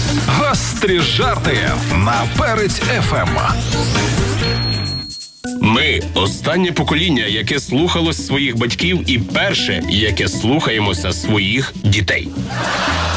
Гострі жарти на Перець ФМ. Ми – останнє покоління, яке слухалось своїх батьків, і перше, яке слухаємося своїх дітей.